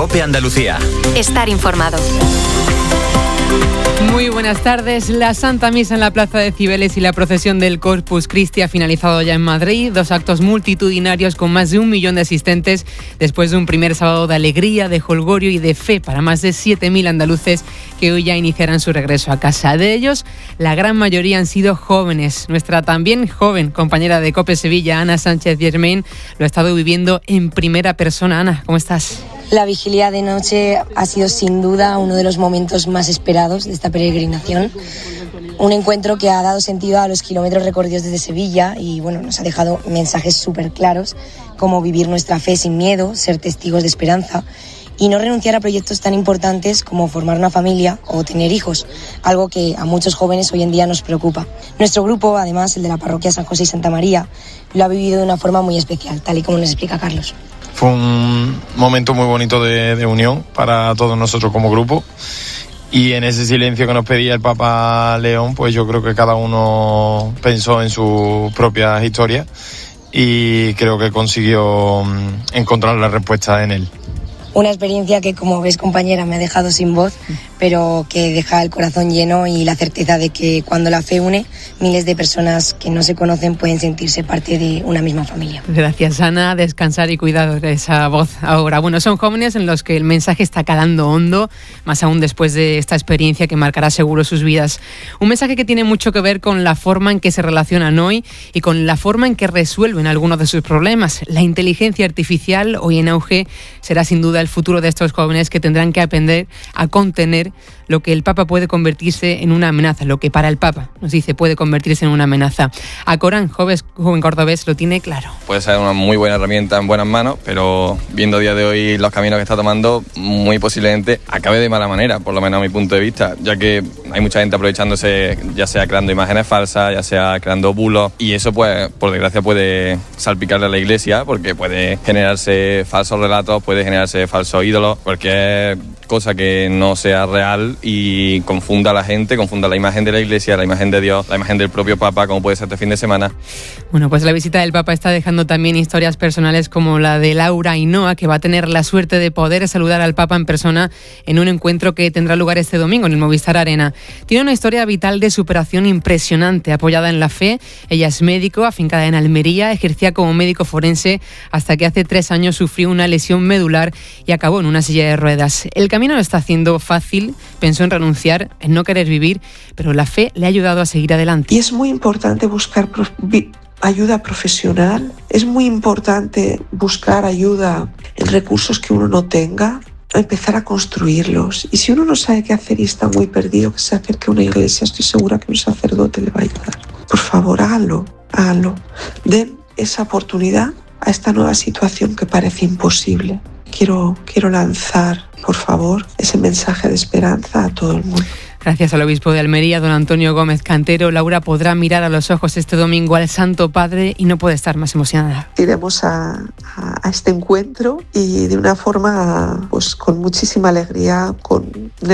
COPE Andalucía. Estar informado. Muy buenas tardes. La Santa Misa en la Plaza de Cibeles y la procesión del Corpus Christi ha finalizado ya en Madrid. 2 actos multitudinarios con más de 1 millón de asistentes después de un primer sábado de alegría, de jolgorio y de fe para más de 7.000 andaluces que hoy ya iniciarán su regreso a casa. De ellos, la gran mayoría han sido jóvenes. Nuestra también joven compañera de COPE Sevilla, Ana Sánchez Germain, lo ha estado viviendo en primera persona. Ana, ¿cómo estás? La vigilia de noche ha sido sin duda uno de los momentos más esperados de esta peregrinación. Un encuentro que ha dado sentido a los kilómetros recorridos desde Sevilla y nos ha dejado mensajes súper claros como vivir nuestra fe sin miedo, ser testigos de esperanza y no renunciar a proyectos tan importantes como formar una familia o tener hijos, algo que a muchos jóvenes hoy en día nos preocupa. Nuestro grupo, además el de la parroquia San José y Santa María, lo ha vivido de una forma muy especial, tal y como nos explica Carlos. Fue un momento muy bonito de unión para todos nosotros como grupo y en ese silencio que nos pedía el Papa León, pues yo creo que cada uno pensó en sus propias historias y creo que consiguió encontrar la respuesta en él. Una experiencia que, como ves, compañera, me ha dejado sin voz, pero que deja el corazón lleno y la certeza de que cuando la fe une, miles de personas que no se conocen pueden sentirse parte de una misma familia. Gracias, Ana. Descansar y cuidado de esa voz ahora. Son jóvenes en los que el mensaje está calando hondo, más aún después de esta experiencia que marcará seguro sus vidas. Un mensaje que tiene mucho que ver con la forma en que se relacionan hoy y con la forma en que resuelven algunos de sus problemas. La inteligencia artificial, hoy en auge, será sin duda el futuro de estos jóvenes que tendrán que aprender a contener lo que el Papa puede convertirse en una amenaza, lo que para el Papa, nos dice, puede convertirse en una amenaza. A Corán, joven cordobés, lo tiene claro. Puede ser una muy buena herramienta en buenas manos, pero viendo a día de hoy los caminos que está tomando, muy posiblemente acabe de mala manera, por lo menos a mi punto de vista, ya que hay mucha gente aprovechándose, ya sea creando imágenes falsas, ya sea creando bulos, y eso pues, por desgracia, puede salpicarle a la Iglesia, porque puede generarse falsos relatos, puede generarse falsos ídolos, cualquier cosa que no sea real y confunda a la gente, confunda la imagen de la Iglesia, la imagen de Dios, la imagen del propio Papa, como puede ser este fin de semana. Pues la visita del Papa está dejando también historias personales como la de Laura Ainhoa, que va a tener la suerte de poder saludar al Papa en persona en un encuentro que tendrá lugar este domingo en el Movistar Arena. Tiene una historia vital de superación impresionante, apoyada en la fe. Ella es médico, afincada en Almería, ejercía como médico forense hasta que hace 3 años sufrió una lesión medular y acabó en una silla de ruedas. El camino lo está haciendo fácil, pensó en renunciar, en no querer vivir, pero la fe le ha ayudado a seguir adelante. Y es muy importante buscar ayuda profesional, es muy importante buscar ayuda en recursos que uno no tenga, empezar a construirlos. Y si uno no sabe qué hacer y está muy perdido, que se acerque a una iglesia, estoy segura que un sacerdote le va a ayudar. Por favor, háganlo. Den esa oportunidad a esta nueva situación que parece imposible. Quiero lanzar, por favor, ese mensaje de esperanza a todo el mundo. Gracias al obispo de Almería, don Antonio Gómez Cantero, Laura podrá mirar a los ojos este domingo al Santo Padre y no puede estar más emocionada. Iremos a este encuentro y de una forma con muchísima alegría, con